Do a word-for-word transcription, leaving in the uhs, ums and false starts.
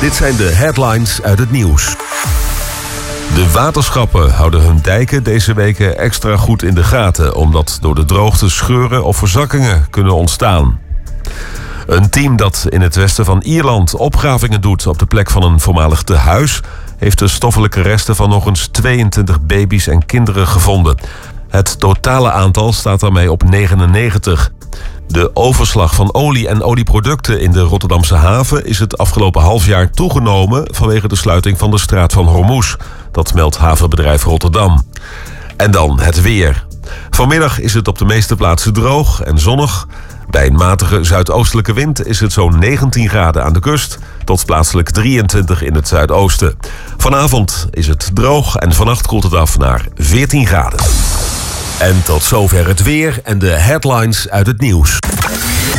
Dit zijn de headlines uit het nieuws. De waterschappen houden hun dijken deze weken extra goed in de gaten, omdat door de droogte scheuren of verzakkingen kunnen ontstaan. Een team dat in het westen van Ierland opgravingen doet op de plek van een voormalig tehuis, heeft de stoffelijke resten van nog eens tweeëntwintig baby's en kinderen gevonden. Het totale aantal staat daarmee op negenennegentig. De overslag van olie en olieproducten in de Rotterdamse haven is het afgelopen half jaar toegenomen vanwege de sluiting van de straat van Hormuz. Dat meldt havenbedrijf Rotterdam. En dan het weer. Vanmiddag is het op de meeste plaatsen droog en zonnig. Bij een matige zuidoostelijke wind is het zo'n negentien graden aan de kust tot plaatselijk drieëntwintig in het zuidoosten. Vanavond is het droog en vannacht koelt het af naar veertien graden. En tot zover het weer en de headlines uit het nieuws.